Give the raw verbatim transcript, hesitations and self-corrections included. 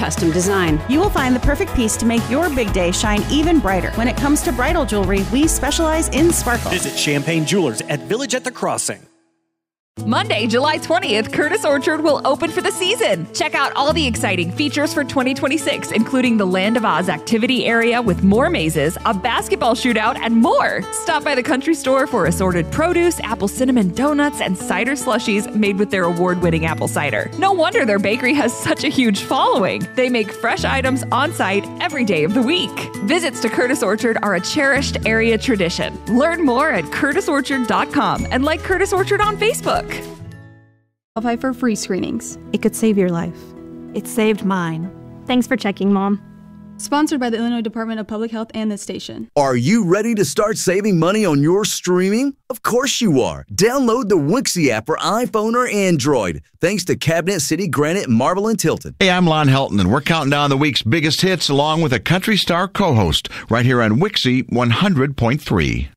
custom design. You will find the perfect piece to make your big day shine even brighter. When it comes to bridal jewelry, we specialize in sparkle. Visit Champagne Jewelers at Village at the Crossing. Monday, July twentieth, Curtis Orchard will open for the season. Check out all the exciting features for twenty twenty-six, including the Land of Oz activity area with more mazes, a basketball shootout, and more. Stop by the country store for assorted produce, apple cinnamon donuts, and cider slushies made with their award-winning apple cider. No wonder their bakery has such a huge following. They make fresh items on site every day of the week. Visits to Curtis Orchard are a cherished area tradition. Learn more at curtis orchard dot com and like Curtis Orchard on Facebook. Qualify for free screenings. It could save your life. It saved mine. Thanks for checking, Mom. Sponsored by the Illinois Department of Public Health and this station. Are you ready to start saving money on your streaming? Of course you are. Download the Wixie app for iPhone or Android. Thanks to Cabinet City, Granite, Marble, and Tilton. Hey, I'm Lon Helton, and we're counting down the week's biggest hits along with a Country Star co-host right here on Wixie one hundred point three.